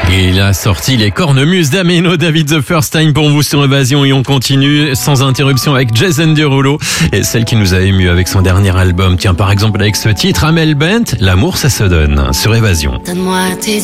Et il a sorti les cornemuses d'Ameno, David The First Time pour vous sur Évasion, et on continue sans interruption avec Jason Derulo et celle qui nous a ému avec son dernier album. Tiens, par exemple avec ce titre, Amel Bent, L'amour ça se donne sur Évasion. Donne-moi tes